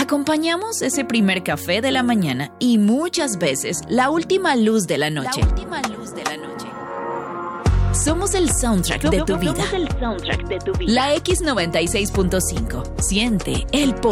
Acompañamos ese primer café de la mañana y muchas veces la última luz de la noche. Somos el soundtrack de tu vida. La X96.5. Siente el